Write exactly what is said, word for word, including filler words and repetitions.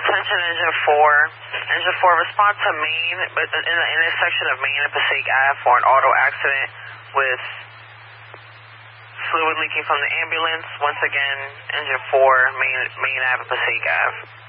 attention engine four. Engine four, respond to Main, but in the intersection of Main and Passaic Avenue for an auto accident with fluid leaking from the ambulance. Once again, engine four, Main, Main Avenue, Passaic Avenue.